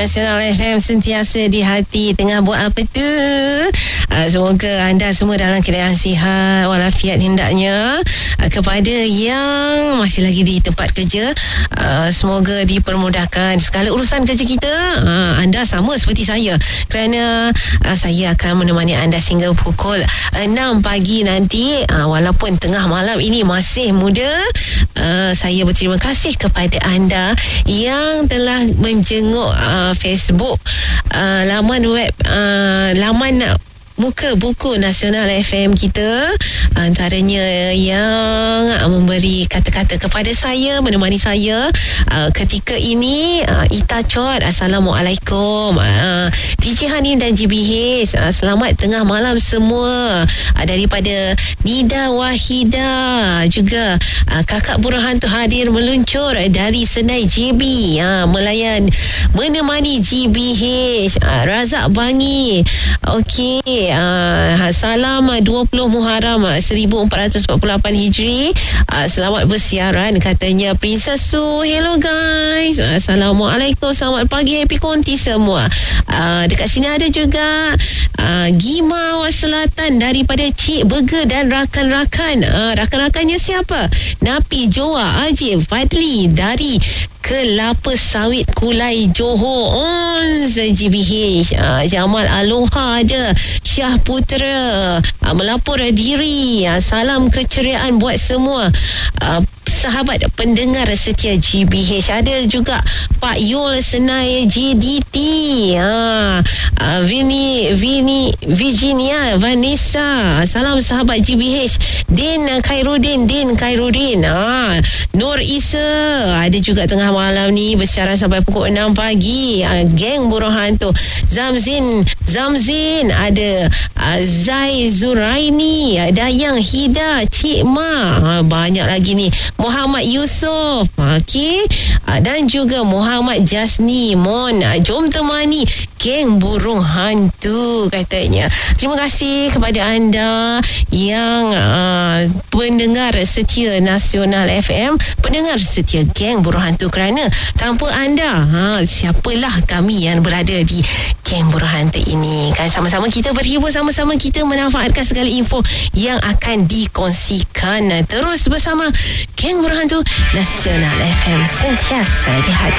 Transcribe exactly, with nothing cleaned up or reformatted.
Nasional F M sentiasa di hati. Tengah buat apa tu? Uh, semoga anda semua dalam keadaan sihat walafiat hendaknya. Uh, kepada yang masih lagi di tempat kerja, uh, semoga dipermudahkan segala urusan kerja kita. Uh, anda sama seperti saya, kerana uh, saya akan menemani anda sehingga pukul enam pagi nanti. Uh, walaupun tengah malam ini masih muda, uh, saya berterima kasih kepada anda yang telah menjenguk uh, Facebook, uh, laman web, uh, laman muka buku Nasional F M kita, antaranya yang memberi kata-kata kepada saya, menemani saya uh, ketika ini. uh, Ita Chot, Assalamualaikum. uh, D J Hanim dan G B H, uh, selamat tengah malam semua. uh, Daripada Nida Wahida juga, uh, Kakak Burhan tu hadir meluncur dari Senai J B, uh, melayan menemani G B H. uh, Razak Bangi, okey. Uh, salam dua puluh Muharram seribu empat ratus empat puluh lapan Hijri. Uh, selamat bersiaran katanya Princess Su. Hello guys. Uh, Assalamualaikum. Selamat pagi, happy konti semua. Uh, dekat sini ada juga uh, Gima Selatan daripada Cik Burger dan rakan-rakan. Uh, rakan-rakannya siapa? Napi, Joa, Ajib, Fadli dari Kelapa Sawit Kulai Johor on G B H. uh, Jamal Aloha ada, Syah Putra uh, melapor diri. uh, Salam keceriaan buat semua uh, sahabat pendengar setia G B H. Ada juga Pak Yul Senai J D T, ha, uh, Vini Vini Virginia Vanessa. Salam sahabat G B H. Din Khairuddin Din Khairuddin, ha, Nur Isa ada juga tengah malam ni bersiaran sampai pukul enam pagi. uh, Geng Burung Hantu. Zamzin Zamzin ada, uh, Zai Zuraini, Dayang Hida, Cik Ma, ha, banyak lagi ni. Muhammad Yusof, okey, uh, dan juga Muhammad Jasni Mon. uh, Jom temani Geng Burung Hantu katanya. Terima kasih kepada anda yang uh, pendengar setia Nasional F M, pendengar setia Geng Burung Hantu, kerana tanpa anda, ha, siapalah kami yang berada di Geng Burung Hantu ini. Kan sama-sama kita berhibur, sama-sama kita memanfaatkan segala info yang akan dikongsikan. Terus bersama Geng Burung Hantu Nasional F M, sentiasa di hati.